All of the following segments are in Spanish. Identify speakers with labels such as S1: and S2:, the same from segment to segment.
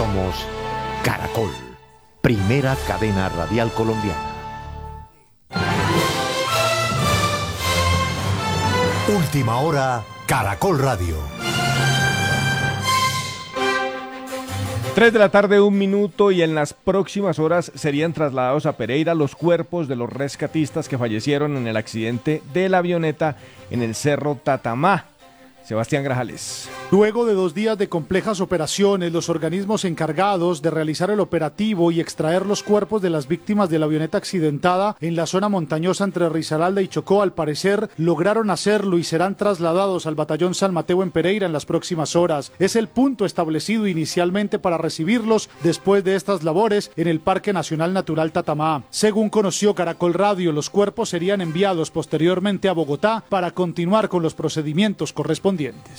S1: Somos Caracol, primera cadena radial colombiana. Última hora, Caracol Radio.
S2: 3 de la tarde, 1 minuto, y en las próximas horas serían trasladados a Pereira los cuerpos de los rescatistas que fallecieron en el accidente de la avioneta en el Cerro Tatamá. Sebastián Grajales.
S3: Luego de 2 días de complejas operaciones, los organismos encargados de realizar el operativo y extraer los cuerpos de las víctimas de la avioneta accidentada en la zona montañosa entre Risaralda y Chocó, al parecer lograron hacerlo y serán trasladados al batallón San Mateo en Pereira en las próximas horas. Es el punto establecido inicialmente para recibirlos después de estas labores en el Parque Nacional Natural Tatamá. Según conoció Caracol Radio, los cuerpos serían enviados posteriormente a Bogotá para continuar con los procedimientos correspondientes.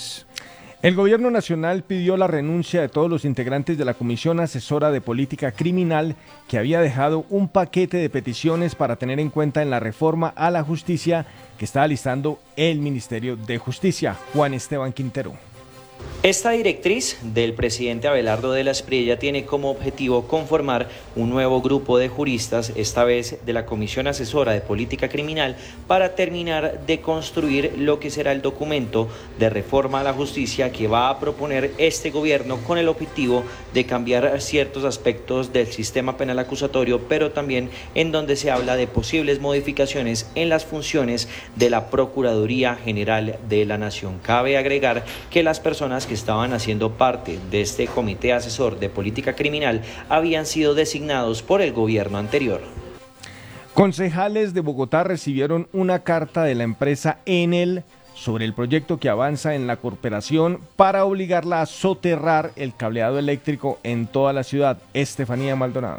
S2: El gobierno nacional pidió la renuncia de todos los integrantes de la Comisión Asesora de Política Criminal, que había dejado un paquete de peticiones para tener en cuenta en la reforma a la justicia que está alistando el Ministerio de Justicia. Juan Esteban Quintero.
S4: Esta directriz del presidente Abelardo de la Espriella tiene como objetivo conformar un nuevo grupo de juristas, esta vez de la Comisión Asesora de Política Criminal, para terminar de construir lo que será el documento de reforma a la justicia que va a proponer este gobierno, con el objetivo de cambiar ciertos aspectos del sistema penal acusatorio, pero también en donde se habla de posibles modificaciones en las funciones de la Procuraduría General de la Nación. Cabe agregar que las personas que estaban haciendo parte de este comité asesor de política criminal habían sido designados por el gobierno anterior.
S2: Concejales de Bogotá recibieron una carta de la empresa Enel sobre el proyecto que avanza en la corporación para obligarla a soterrar el cableado eléctrico en toda la ciudad. Estefanía Maldonado.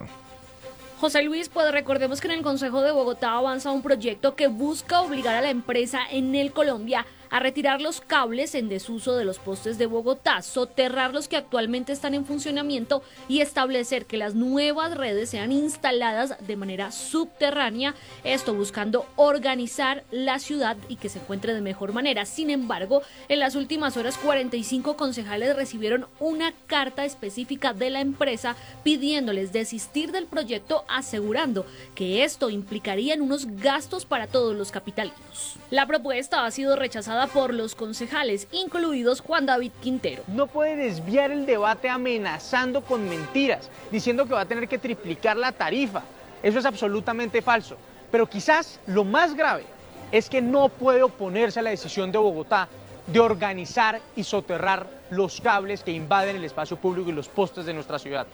S5: José Luis, pues recordemos que en el Consejo de Bogotá avanza un proyecto que busca obligar a la empresa Enel Colombia a retirar los cables en desuso de los postes de Bogotá, soterrar los que actualmente están en funcionamiento y establecer que las nuevas redes sean instaladas de manera subterránea, esto buscando organizar la ciudad y que se encuentre de mejor manera. Sin embargo, en las últimas horas 45 concejales recibieron una carta específica de la empresa pidiéndoles desistir del proyecto, asegurando que esto implicaría en unos gastos para todos los capitalinos. La propuesta ha sido rechazada por los concejales, incluidos Juan David Quintero.
S6: No puede desviar el debate amenazando con mentiras, diciendo que va a tener que triplicar la tarifa. Eso es absolutamente falso. Pero quizás lo más grave es que no puede oponerse a la decisión de Bogotá de organizar y soterrar los cables que invaden el espacio público y los postes de nuestra ciudad.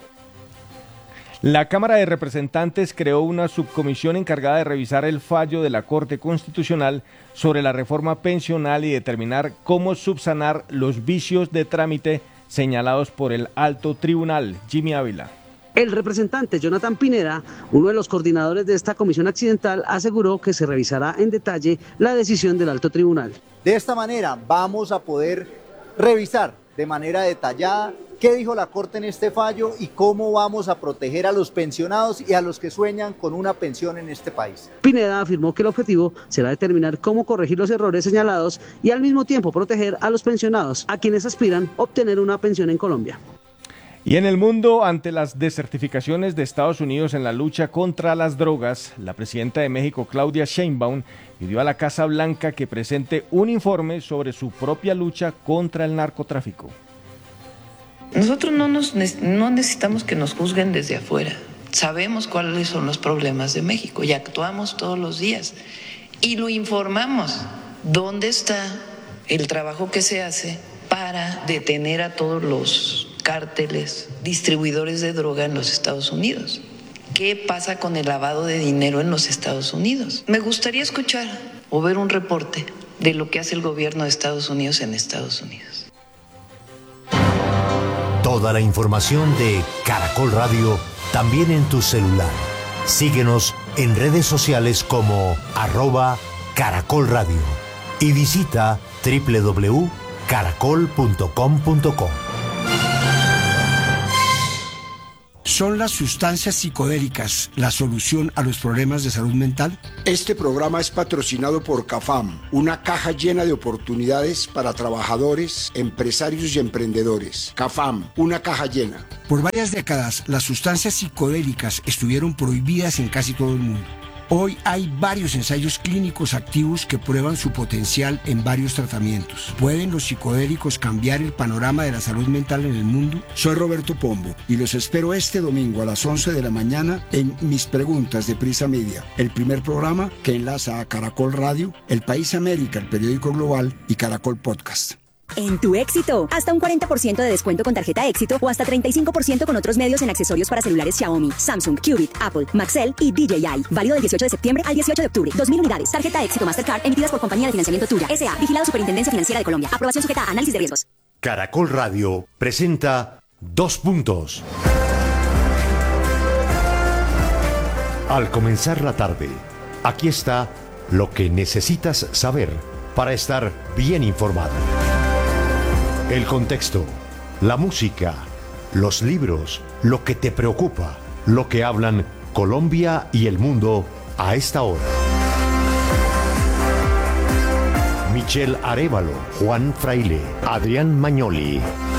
S2: La Cámara de Representantes creó una subcomisión encargada de revisar el fallo de la Corte Constitucional sobre la reforma pensional y determinar cómo subsanar los vicios de trámite señalados por el Alto Tribunal. Jimmy Ávila.
S7: El representante Jonathan Pineda, uno de los coordinadores de esta comisión accidental, aseguró que se revisará en detalle la decisión del Alto Tribunal.
S8: De esta manera vamos a poder revisar de manera detallada qué dijo la Corte en este fallo y cómo vamos a proteger a los pensionados y a los que sueñan con una pensión en este país.
S7: Pineda afirmó que el objetivo será determinar cómo corregir los errores señalados y al mismo tiempo proteger a los pensionados, a quienes aspiran a obtener una pensión en Colombia.
S2: Y en el mundo, ante las desertificaciones de Estados Unidos en la lucha contra las drogas, la presidenta de México, Claudia Sheinbaum, pidió a la Casa Blanca que presente un informe sobre su propia lucha contra el narcotráfico.
S9: Nosotros no necesitamos que nos juzguen desde afuera. Sabemos cuáles son los problemas de México y actuamos todos los días y lo informamos. ¿Dónde está el trabajo que se hace para detener a todos los cárteles, distribuidores de droga en los Estados Unidos? ¿Qué pasa con el lavado de dinero en los Estados Unidos? Me gustaría escuchar o ver un reporte de lo que hace el gobierno de Estados Unidos en Estados Unidos.
S1: Toda la información de Caracol Radio también en tu celular. Síguenos en redes sociales como @Caracol Radio y visita www.caracol.com.co.
S10: ¿Son las sustancias psicodélicas la solución a los problemas de salud mental?
S11: Este programa es patrocinado por CAFAM, una caja llena de oportunidades para trabajadores, empresarios y emprendedores. CAFAM, una caja llena.
S10: Por varias décadas, las sustancias psicodélicas estuvieron prohibidas en casi todo el mundo. Hoy hay varios ensayos clínicos activos que prueban su potencial en varios tratamientos. ¿Pueden los psicodélicos cambiar el panorama de la salud mental en el mundo?
S11: Soy Roberto Pombo y los espero este domingo a las 11 de la mañana en Mis Preguntas de Prisa Media, el primer programa que enlaza a Caracol Radio, El País América, el periódico global y Caracol Podcast.
S12: En tu Éxito, hasta un 40% de descuento con tarjeta Éxito o hasta 35% con otros medios en accesorios para celulares Xiaomi, Samsung, Qubit, Apple, Maxell y DJI. Válido del 18 de septiembre al 18 de octubre. 2.000 unidades. Tarjeta Éxito Mastercard emitidas por Compañía de Financiamiento Tuya. S.A. Vigilado Superintendencia Financiera de Colombia. Aprobación sujeta a análisis de riesgos.
S1: Caracol Radio presenta 2 puntos. Al comenzar la tarde, aquí está lo que necesitas saber para estar bien informado. El contexto, la música, los libros, lo que te preocupa, lo que hablan Colombia y el mundo a esta hora. Michelle Arévalo, Juan Fraile, Adrián Magnoli.